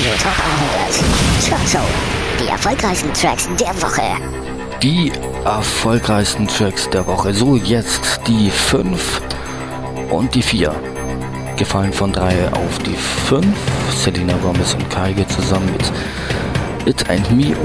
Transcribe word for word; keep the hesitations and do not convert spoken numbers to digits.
Radio Top hundert. Chart Show. Die erfolgreichsten Tracks der Woche. Die erfolgreichsten Tracks der Woche. So, jetzt die fünf und die vier. Gefallen von drei auf die fünf. Selena Gomez und Kygo zusammen mit It and Me